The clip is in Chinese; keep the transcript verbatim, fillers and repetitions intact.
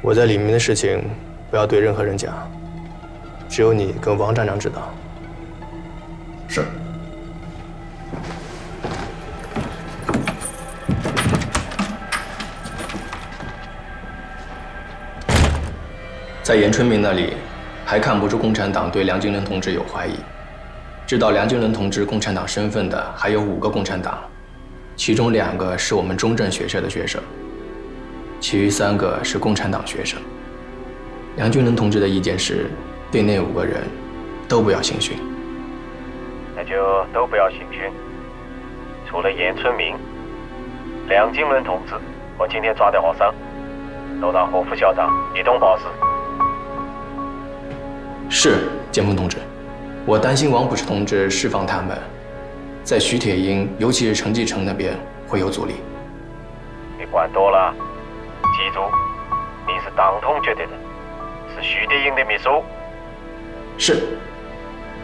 我在里面的事情不要对任何人讲，只有你跟王站长知道。 是。 在严春明那里，还看不出共产党对梁金伦同志有怀疑。知道梁金伦同志共产党身份的还有五个共产党，其中两个是我们中正学社的学生，其余三个是共产党学生。梁金伦同志的意见是，对那五个人都不要刑讯。 那就都不要刑讯，除了严春明、梁金伦同志和今天抓的学生，都让何副校长一同保释。 是，剑锋同志，我担心王普士同志释放他们，在徐铁营，尤其是陈继承那边会有阻力。 别管多了，记住，你是党统决的人，是徐铁营的秘书。 是。